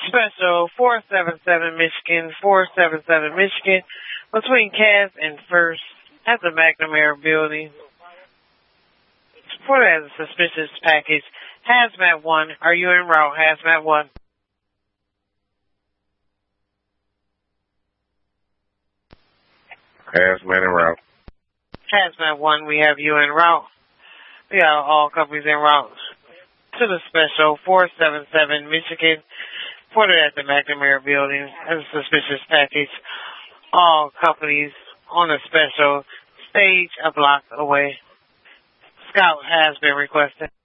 Special 477 Michigan, 477 Michigan, between Cass and First at the McNamara building. Reported as a suspicious package. Hazmat 1, are you en route? Hazmat 1. Hazmat en route. Hazmat 1, we have you en route. We have all companies en route to the special 477 Michigan. Reported at the McNamara building as a suspicious package. All companies on the special stage a block away. Scout has been requested.